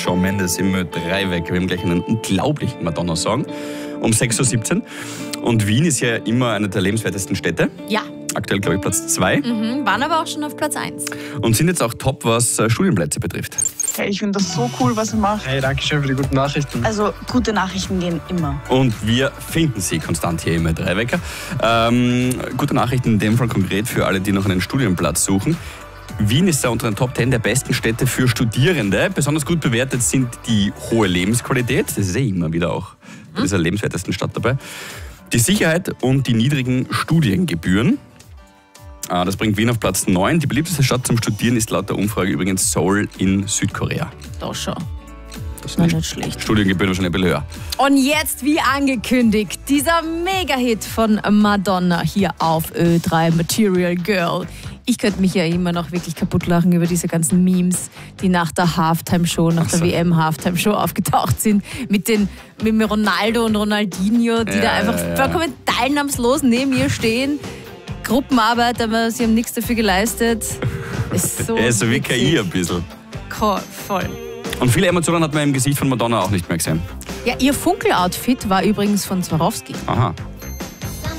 Shawn Mendes im Ö3 weg. Wir haben gleich einen unglaublichen Madonna-Song um 6.17 Uhr. Und Wien ist ja immer eine der lebenswertesten Städte. Ja. Aktuell, glaube ich, Platz 2. Waren aber auch schon auf Platz 1. Und sind jetzt auch top, was Studienplätze betrifft. Hey, ich finde das so cool, was ihr macht. Hey, danke schön für die guten Nachrichten. Also, gute Nachrichten gehen immer. Und wir finden sie konstant hier im Ö3-Wecker. Gute Nachrichten in dem Fall konkret für alle, die noch einen Studienplatz suchen. Wien ist da unter den Top 10 der besten Städte für Studierende. Besonders gut bewertet sind die hohe Lebensqualität. Das ist immer wieder auch bei dieser lebenswertesten Stadt dabei. Die Sicherheit und die niedrigen Studiengebühren. Das bringt Wien auf Platz 9. Die beliebteste Stadt zum Studieren ist laut der Umfrage übrigens Seoul in Südkorea. Doch schon. Das War sind nicht schlecht. Studiengebühren wahrscheinlich ein bisschen höher. Und jetzt, wie angekündigt, dieser Mega-Hit von Madonna hier auf Ö3, Material Girl. Ich könnte mich ja immer noch wirklich kaputt lachen über diese ganzen Memes, die nach der Halftime-Show, nach der WM-Halftime-Show aufgetaucht sind. Mit Ronaldo und Ronaldinho, die da einfach vollkommen teilnahmslos neben ihr stehen. Gruppenarbeit, aber sie haben nichts dafür geleistet. Ist so, so wie KI ein bisschen. Voll. Und viele Emotionen hat man im Gesicht von Madonna auch nicht mehr gesehen. Ja, ihr Funkel-Outfit war übrigens von Swarovski. Aha.